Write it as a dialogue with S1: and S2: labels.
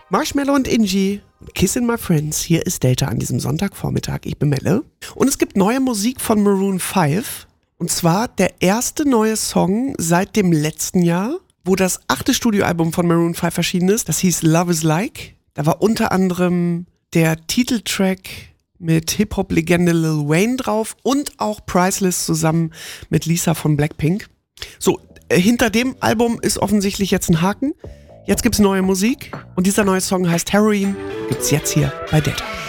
S1: Marshmello und Inji, Kissin' My Friends, hier ist Delta an diesem Sonntagvormittag. Ich bin Melle und es gibt neue Musik von Maroon 5 und zwar der erste neue Song seit dem letzten Jahr, wo das 8. Studioalbum von Maroon 5 erschienen ist. Das hieß Love Is Like. Da war unter anderem der Titeltrack mit Hip-Hop-Legende Lil Wayne drauf und auch Priceless zusammen mit Lisa von Blackpink. So, hinter dem Album ist offensichtlich jetzt ein Haken. Jetzt gibt's neue Musik und dieser neue Song heißt Heroin. Gibt's jetzt hier bei Delta.